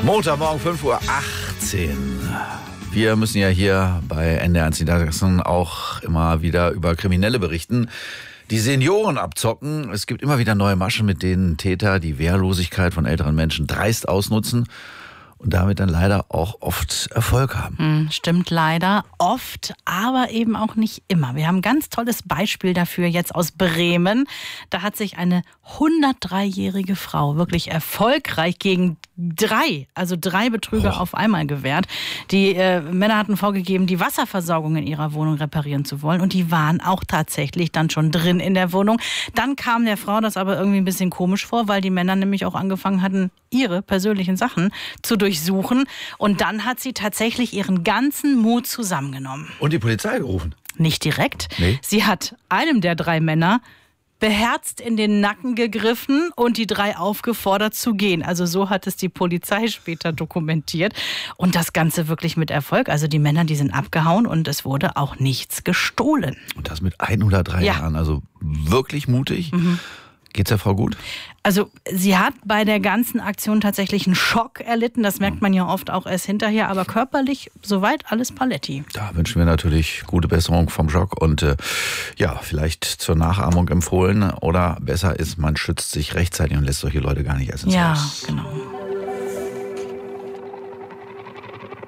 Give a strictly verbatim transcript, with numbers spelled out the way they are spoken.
Montagmorgen fünf Uhr achtzehn. Wir müssen ja hier bei N D R eins Niedersachsen auch immer wieder über Kriminelle berichten, die Senioren abzocken. Es gibt immer wieder neue Maschen, mit denen Täter die Wehrlosigkeit von älteren Menschen dreist ausnutzen und damit dann leider auch oft Erfolg haben. Hm, stimmt leider. Oft, aber eben auch nicht immer. Wir haben ein ganz tolles Beispiel dafür jetzt aus Bremen. Da hat sich eine hundertdreijährige Frau wirklich erfolgreich gegen drei, also drei Betrüger oh. auf einmal gewehrt. Die äh, Männer hatten vorgegeben, die Wasserversorgung in ihrer Wohnung reparieren zu wollen. Und die waren auch tatsächlich dann schon drin in der Wohnung. Dann kam der Frau das aber irgendwie ein bisschen komisch vor, weil die Männer nämlich auch angefangen hatten, ihre persönlichen Sachen zu durchsuchen. Und dann hat sie tatsächlich ihren ganzen Mut zusammengenommen. Und die Polizei gerufen? Nicht direkt. Nee. Sie hat einem der drei Männer beherzt in den Nacken gegriffen und die drei aufgefordert zu gehen. Also so hat es die Polizei später dokumentiert. Und das Ganze wirklich mit Erfolg. Also die Männer, die sind abgehauen und es wurde auch nichts gestohlen. Und das mit hundertdrei Ja. Jahren. Also wirklich mutig. Mhm. Geht's der Frau gut? Also sie hat bei der ganzen Aktion tatsächlich einen Schock erlitten. Das merkt man ja oft auch erst hinterher. Aber körperlich soweit alles paletti. Da wünschen wir natürlich gute Besserung vom Schock und äh, ja, vielleicht zur Nachahmung empfohlen. Oder besser ist, man schützt sich rechtzeitig und lässt solche Leute gar nicht erst ins Ja, Haus. genau.